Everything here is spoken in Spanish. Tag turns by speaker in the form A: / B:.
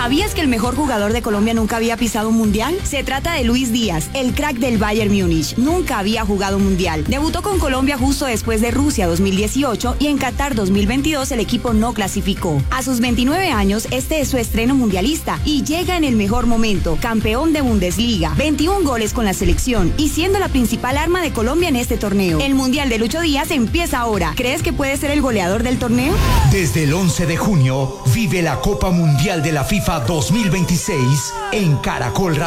A: ¿Sabías que el mejor jugador de Colombia nunca había pisado un mundial? Se trata de Luis Díaz, el crack del Bayern Múnich. Nunca había jugado un mundial. Debutó con Colombia justo después de Rusia 2018 y en Qatar 2022 el equipo no clasificó. A sus 29 años, este es su estreno mundialista y llega en el mejor momento, campeón de Bundesliga, 21 goles con la selección y siendo la principal arma de Colombia en este torneo. El mundial de Lucho Díaz empieza ahora. ¿Crees que puede ser el goleador del torneo?
B: Desde el 11 de junio, vive la Copa Mundial de la FIFA 2026 en Caracol Radio.